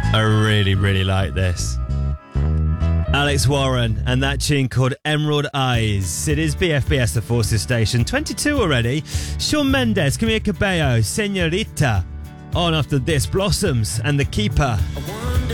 I really, really like this. Alex Warren and that tune called Emerald Eyes. It is BFBS, the Forces Station. 22 already. Shawn Mendes, Camila Cabello, Señorita. On after this, Blossoms and The Keeper.